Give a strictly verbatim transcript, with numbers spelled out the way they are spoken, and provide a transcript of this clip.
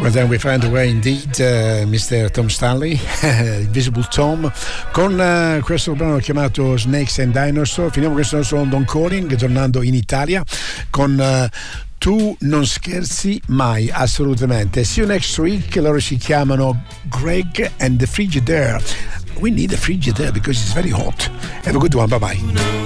Well, then we find a way indeed, uh, mister Tom Stanley, Invisible Tom, con uh, questo brano chiamato Snakes and Dinosaur. Finiamo questo nostro London Calling tornando in Italia con uh, Tu non scherzi mai, assolutamente. See you next week. Loro si chiamano Greg and the Frigidaire. We need a Frigidaire because it's very hot. Have a good one, bye bye.